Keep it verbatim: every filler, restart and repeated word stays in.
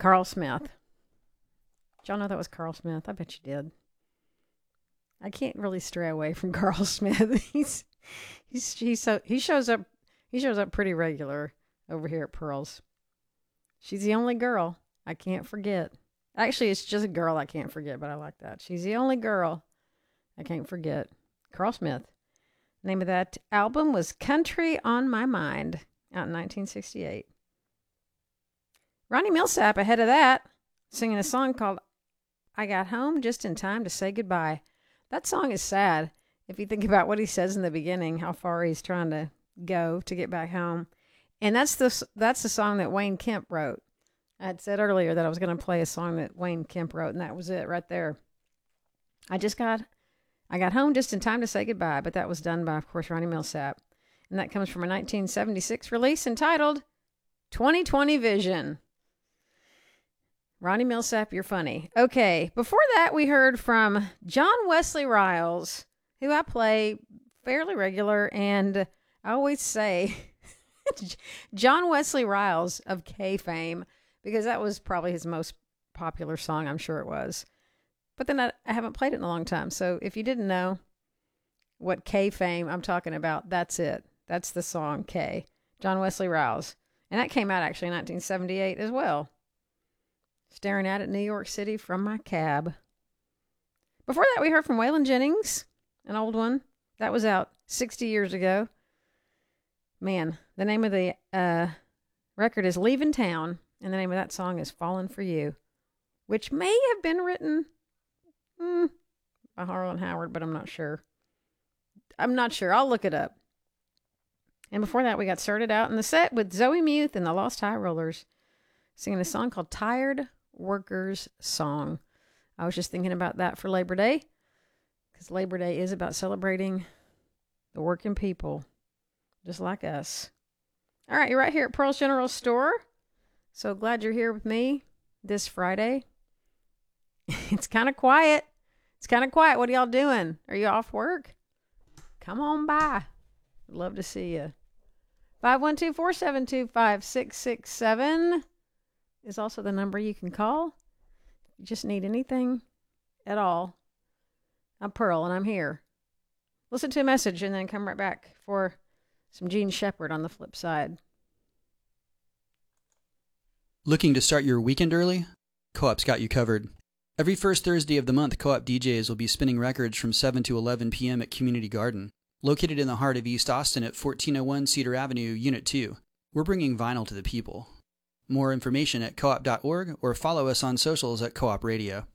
Carl Smith. Did y'all know that was Carl Smith? I bet you did. I can't really stray away from Carl Smith. he's he's he's so he shows up he shows up pretty regular over here at Pearls. She's the only girl I can't forget. Actually, it's just a girl I can't forget, but I like that. She's the only girl I can't forget. Carl Smith. The name of that album was Country on My Mind, out in nineteen sixty-eight. Ronnie Milsap, ahead of that, singing a song called I Got Home Just in Time to Say Goodbye. That song is sad. If you think about what he says in the beginning, how far he's trying to go to get back home. And that's the, that's the song that Wayne Kemp wrote. I had said earlier that I was going to play a song that Wayne Kemp wrote, and that was it right there. I just got, I got home just in time to say goodbye, but that was done by, of course, Ronnie Milsap. And that comes from a nineteen seventy-six release entitled twenty twenty Vision. Ronnie Milsap, you're funny. Okay, before that, we heard from John Wesley Riles, who I play fairly regular, and I always say John Wesley Riles of K fame, because that was probably his most popular song, I'm sure it was. But then I, I haven't played it in a long time, so if you didn't know what K fame I'm talking about, that's it. That's the song, K. John Wesley Riles. And that came out actually in nineteen seventy-eight as well. Staring at it, New York City from my cab. Before that, we heard from Waylon Jennings, an old one. That was out sixty years ago. Man, the name of the uh, record is Leaving Town, and the name of that song is Falling for You, which may have been written hmm, by Harlan Howard, but I'm not sure. I'm not sure. I'll look it up. And before that, we got started out in the set with Zoe Muth and the Lost High Rollers singing a song called Tired Workers Song. I was just thinking about that for Labor Day, because Labor Day is about celebrating the working people, just like us. All right, you're right here at Pearl's General Store. So glad you're here with me this Friday. It's kind of quiet. It's kind of quiet. What are y'all doing? Are you off work? Come on by. I'd love to see you. five one two, four seven two, five six six seven is also the number you can call. If you just need anything at all. I'm Pearl, and I'm here. Listen to a message and then come right back for some Gene Shepard on the flip side. Looking to start your weekend early? Co-op's got you covered. Every first Thursday of the month, Co-op D Js will be spinning records from seven to eleven p.m. at Community Garden, located in the heart of East Austin at fourteen oh one Cedar Avenue, Unit two. We're bringing vinyl to the people. More information at co op dot org or follow us on socials at Co-op Radio.